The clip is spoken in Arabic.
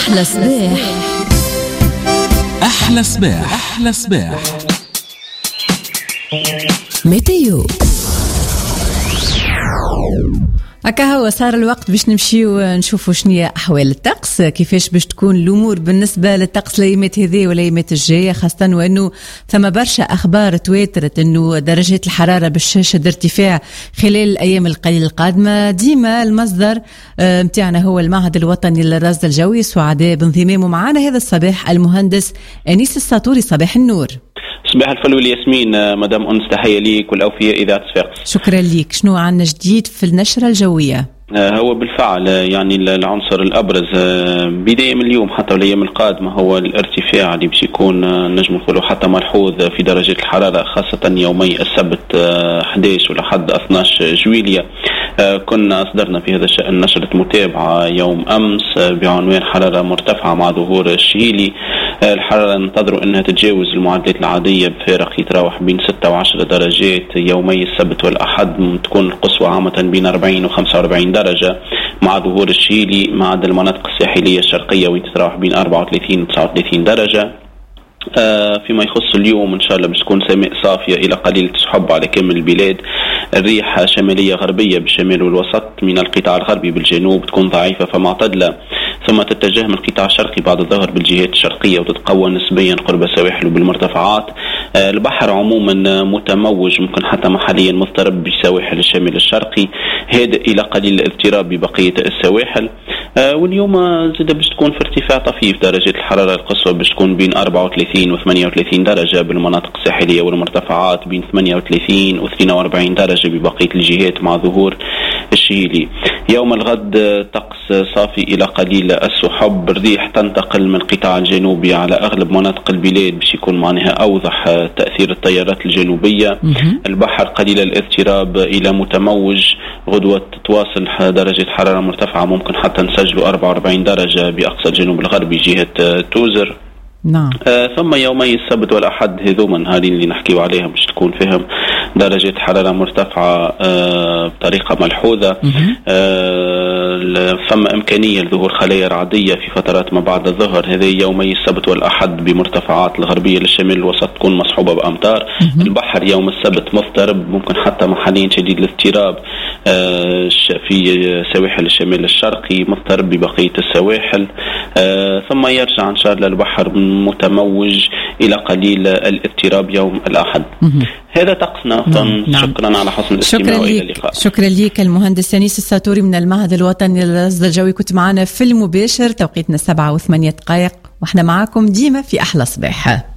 أحلى صباح. أحلى صباح. أحلى صباح. ميتيو. هكا هو صار الوقت باش نمشيو نشوفوا شنية أحوال الطقس، كيفاش باش تكون الأمور بالنسبة للطقس الأيامات هذه والأيامات الجاية، خاصة وأنه ثم برشا أخبار تواترت أنه درجات الحرارة باش تشهد ارتفاع خلال الأيام القليلة القادمة. ديما المصدر متاعنا هو المعهد الوطني للرصد الجوي، سعداء بانضمامه معنا هذا الصباح المهندس أنيس الساطوري. صباح النور. صباح الفل والياسمين مدام أنس، تحية ليك والأوفياء إذاعة صفاقس. شكرا ليك. شنو عنا جديد في النشرة الجوية؟ هو بالفعل يعني العنصر الأبرز بداية من اليوم حتى الأيام القادمة هو الارتفاع اللي باش يكون نجم نقولوا حتى ملحوظ في درجة الحرارة، خاصة يومي السبت 11 ولحد 12 جويلية. كنا أصدرنا في هذا الشأن نشرة متابعة يوم أمس بعنوان حرارة مرتفعة مع ظهور الشهيلي. الحرارة ننتظروا أنها تتجاوز المعدلات العادية بفارق يتراوح بين 6 و10 درجات يومي السبت والأحد، تكون القصوى عامة بين 40 و 45 درجة مع ظهور الشهيلي، مع عدا المناطق الساحلية الشرقية وين تتراوح بين 34 و 39 درجة. فيما يخص اليوم إن شاء الله باش تكون سماء صافية إلى قليل تسحب على كامل البلاد. الريح شمالية غربية بالشمال والوسط من القطاع الغربي بالجنوب تكون ضعيفة فمعتدلة، ثم تتجه من القطاع الشرقي بعد الظهر بالجهات الشرقية وتتقوى نسبيا قرب السواحل وبالمرتفعات. البحر عموما متموج، ممكن حتى محليا مضطرب بسواحل الشمال الشرقي، هادئ إلى قليل الاضطراب ببقية السواحل. واليوم زاد باش تكون في ارتفاع طفيف، درجة الحرارة القصوى باش تكون بين 34 و 38 درجة بالمناطق الساحلية والمرتفعات، بين 38 و 42 درجة ببقية الجهات مع ظهور الشهيلي. يوم الغد طقس صافي إلى قليل السحب، الريح تنتقل من القطاع الجنوبي على أغلب مناطق البلاد باش يكون معناها أوضح تأثير التيارات الجنوبية. البحر قليل الاضطراب إلى متموج، غدوة تواصل درجة حرارة مرتفعة، ممكن حتى نسجلوا 44 درجة بأقصى الجنوب الغربي جهة توزر. نعم. ثم يومي السبت والأحد هذوما النهارين اللي نحكيو عليهم باش تكون فيهم درجة حرارة مرتفعة بطريقة ملحوظة. ثم إمكانية لظهور خلايا رعدية في فترات ما بعد الظهر. هذه يومي السبت والأحد بمرتفعات الغربية للشمال الوسط تكون مصحوبة بأمطار. البحر يوم السبت مضطرب، ممكن حتى محليا شديد الاضطراب في سواحل الشمال الشرقي، مضطرب ببقية السواحل. ثم يرجع إن شاء الله البحر متموج إلى قليل الاضطراب يوم الأحد. هذا طقسنا. شكرا على حسن الاستماع وإلى اللقاء. شكرا لك المهندس أنيس الساطوري من المعهد الوطني للرصد الجوي، كنت معنا في المباشر، توقيتنا 7 و8 دقائق، واحنا معاكم ديما في أحلى صباح.